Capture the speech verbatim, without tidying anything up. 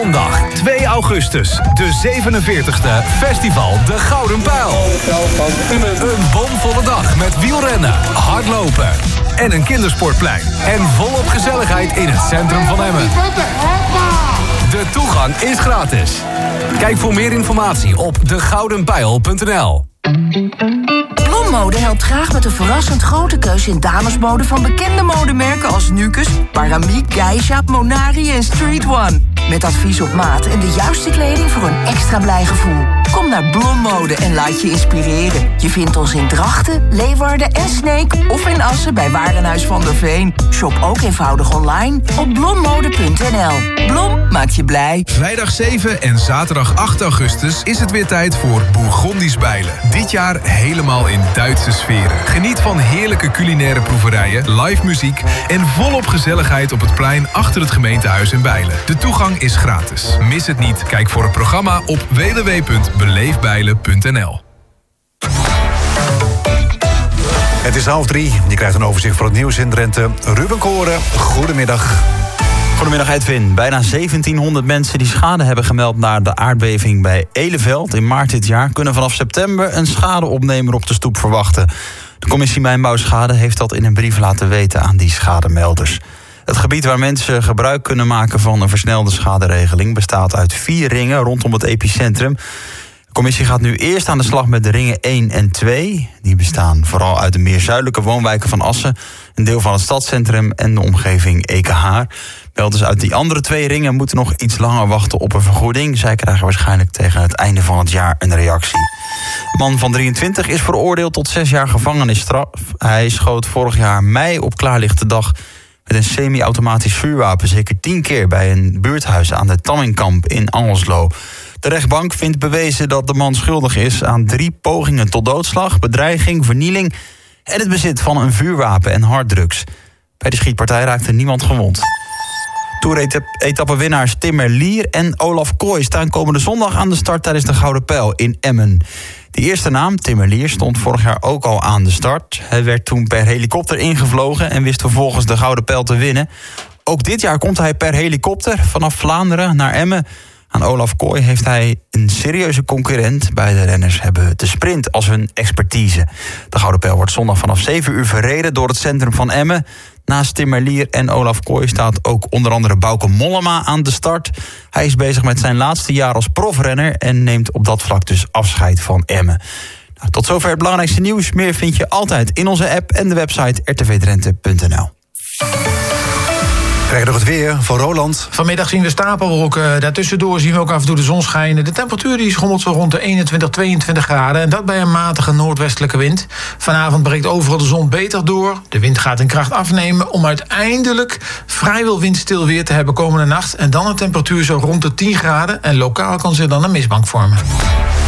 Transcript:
Zondag twee augustus, de zevenenveertigste Festival De Gouden Pijl. Een bomvolle dag met wielrennen, hardlopen en een kindersportplein. En volop gezelligheid in het centrum van Emmen. De toegang is gratis. Kijk voor meer informatie op de gouden pijl punt n l. Blommode helpt graag met een verrassend grote keuze in damesmode van bekende modemerken als Nukus, Paramiek, Geisha, Monari en Street One. Met advies op maat en de juiste kleding voor een extra blij gevoel. Kom naar Blommode en laat je inspireren. Je vindt ons in Drachten, Leeuwarden en Sneek of in Assen bij Warenhuis van der Veen. Shop ook eenvoudig online op blommode punt n l. Blom maakt je blij. Vrijdag zeven en zaterdag acht augustus is het weer tijd voor Bourgondisch Bijlen. Dit jaar helemaal in Duitse sferen. Geniet van heerlijke culinaire proeverijen, live muziek en volop gezelligheid op het plein achter het gemeentehuis in Bijlen. De toegang is gratis. Mis het niet. Kijk voor het programma op w w w punt beleefbijlen punt n l. Het is half drie. Je krijgt een overzicht voor het nieuws in Drenthe. Ruben Koren, goedemiddag. Goedemiddag Edwin. Bijna zeventienhonderd mensen die schade hebben gemeld naar de aardbeving bij Eleveld in maart dit jaar kunnen vanaf september een schadeopnemer op de stoep verwachten. De commissie Mijnbouwschade heeft dat in een brief laten weten aan die schademelders. Het gebied waar mensen gebruik kunnen maken van een versnelde schaderegeling bestaat uit vier ringen rondom het epicentrum. De commissie gaat nu eerst aan de slag met de ringen één en twee. Die bestaan vooral uit de meer zuidelijke woonwijken van Assen, een deel van het stadscentrum en de omgeving Ekehaar. Melders uit die andere twee ringen moeten nog iets langer wachten op een vergoeding. Zij krijgen waarschijnlijk tegen het einde van het jaar een reactie. De man van drieëntwintig is veroordeeld tot zes jaar gevangenisstraf. Hij schoot vorig jaar mei op klaarlichte dag met een semi-automatisch vuurwapen zeker tien keer bij een buurthuis aan de Tammingkamp in Angerslo. De rechtbank vindt bewezen dat de man schuldig is aan drie pogingen tot doodslag, bedreiging, vernieling en het bezit van een vuurwapen en harddrugs. Bij de schietpartij raakte niemand gewond. Toer-etappewinnaars Tim Merlier en Olaf Kooi staan komende zondag aan de start tijdens de Gouden Pijl in Emmen. De eerste naam, Tim Merlier, stond vorig jaar ook al aan de start. Hij werd toen per helikopter ingevlogen en wist vervolgens de Gouden Pijl te winnen. Ook dit jaar komt hij per helikopter vanaf Vlaanderen naar Emmen. Aan Olaf Kooi heeft hij een serieuze concurrent. Beide renners hebben de sprint als hun expertise. De Gouden Pijl wordt zondag vanaf zeven uur verreden door het centrum van Emmen. Naast Tim Merlier en Olaf Kooi staat ook onder andere Bauke Mollema aan de start. Hij is bezig met zijn laatste jaar als profrenner en neemt op dat vlak dus afscheid van Emmen. Nou, tot zover het belangrijkste nieuws. Meer vind je altijd in onze app en de website r t v drenthe punt n l. Krijg je nog het weer van Roland. Vanmiddag zien we stapelwolken. Daartussendoor zien we ook af en toe de zon schijnen. De temperatuur die schommelt zo rond de eenentwintig, tweeëntwintig graden. En dat bij een matige noordwestelijke wind. Vanavond breekt overal de zon beter door. De wind gaat in kracht afnemen om uiteindelijk vrijwel windstil weer te hebben komende nacht. En dan een temperatuur zo rond de tien graden. En lokaal kan zich dan een mistbank vormen.